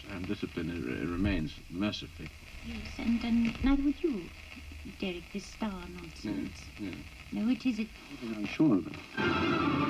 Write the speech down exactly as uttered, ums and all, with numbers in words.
and discipline it, it remains, mercifully. Yes, and, and neither would you, Derek, this star nonsense. Yes, yes. No, it is it. I'm sure of it.